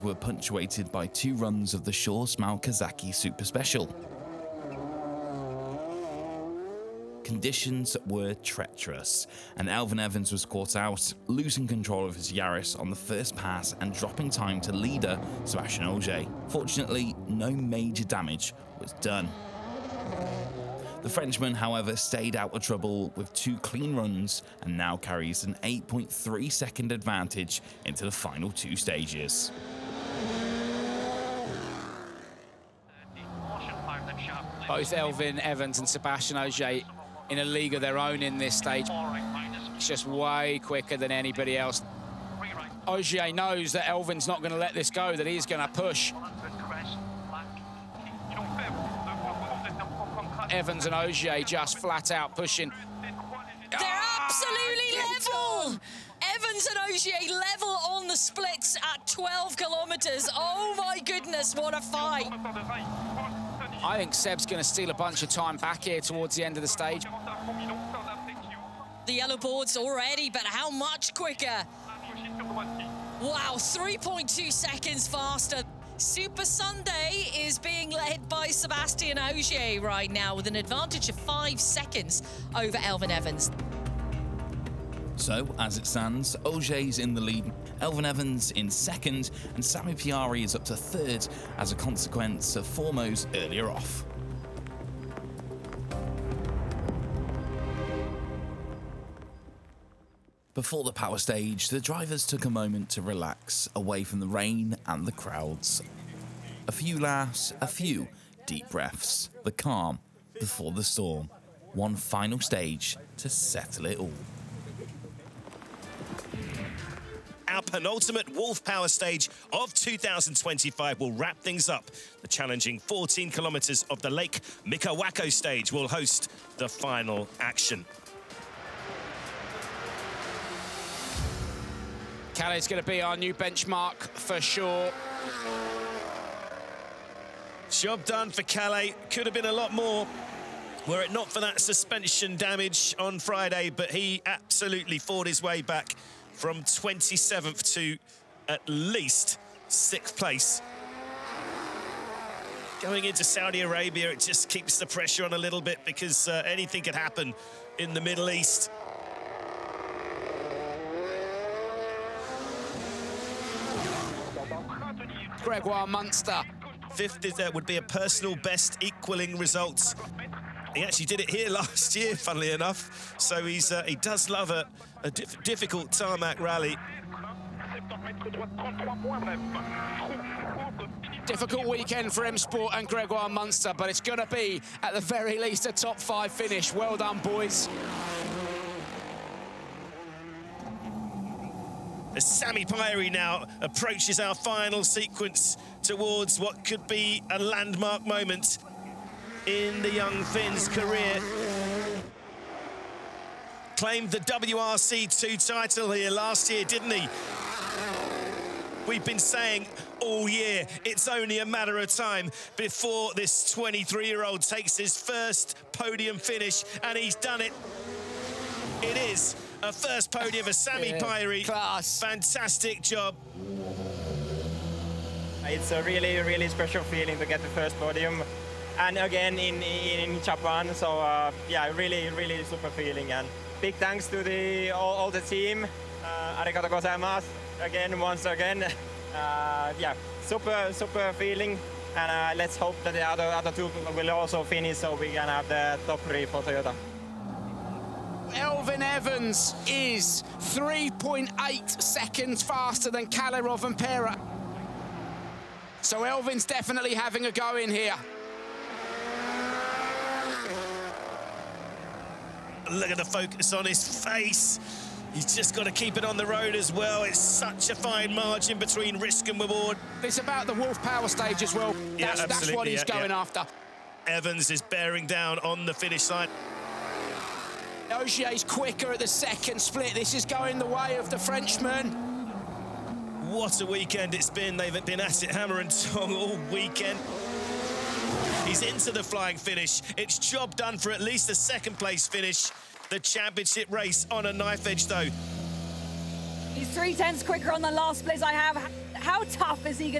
were punctuated by 2 runs of the Shore Smile Kazaki Super Special. Conditions were treacherous, and Elfyn Evans was caught out, losing control of his Yaris on the first pass and dropping time to leader Sébastien Ogier. Fortunately, no major damage was done. The Frenchman, however, stayed out of trouble with 2 clean runs and now carries an 8.3 second advantage into the final 2 stages. Both Elfyn Evans and Sébastien Ogier in a league of their own in this stage. It's just way quicker than anybody else. Ogier knows that Elfyn's not going to let this go, that he's going to push. Evans and Ogier just flat out pushing. They're absolutely level! Evans and Ogier level on the splits at 12 kilometres. Oh my goodness, what a fight! I think Seb's going to steal a bunch of time back here towards the end of the stage. The yellow board's already, but how much quicker? Wow, 3.2 seconds faster. Super Sunday is being led by Sébastien Ogier right now with an advantage of 5 seconds over Elfyn Evans. So, as it stands, Ogier's in the lead, Elfyn Evans in second, and Sami Piari is up to third as a consequence of Formo's earlier off. Before the power stage, the drivers took a moment to relax away from the rain and the crowds. A few laughs, a few deep breaths, the calm before the storm. One final stage to settle it all. Our penultimate Wolf Power stage of 2025 will wrap things up. The challenging 14 kilometres of the Lake Mikawako stage will host the final action. Calais going to be our new benchmark for sure. Job done for Calais. Could have been a lot more were it not for that suspension damage on Friday, but he absolutely fought his way back from 27th to at least 6th place. Going into Saudi Arabia, it just keeps the pressure on a little bit because anything could happen in the Middle East. Gregoire Munster. 5th would be a personal best equaling results. He actually did it here last year, funnily enough. So he does love a difficult tarmac rally. Difficult weekend for M Sport and Gregoire Munster, but it's going to be, at the very least, a top 5 finish. Well done, boys. As Sami Piari now approaches our final sequence towards what could be a landmark moment in the young Finn's career. Claimed the WRC2 title here last year, didn't he? We've been saying all year, it's only a matter of time before this 23-year-old takes his first podium finish, and he's done it. It is a first podium for Sami Piari. Class. Fantastic job. It's a really, really special feeling to get the first podium. And again in Japan, so yeah, really, really super feeling. And big thanks to all the team. Arigatou gozaimasu again, once again. Yeah, super feeling. And let's hope that the other two will also finish so we can have the top 3 for Toyota. Elfyn Evans is 3.8 seconds faster than Kalle Rovanperä. So Elfyn's definitely having a go in here. Look at the focus on his face. He's just got to keep it on the road as well. It's such a fine margin between risk and reward. It's about the Wolf Power stage as well. Yeah, that's what he's going after. Evans is bearing down on the finish line. Ogier's quicker at the second split. This is going the way of the Frenchman. What a weekend it's been. They've been at it hammer and tong all weekend. He's into the flying finish. It's job done for at least a second-place finish. The championship race on a knife edge, though. He's 0.3 quicker on the last split. I have how tough is he going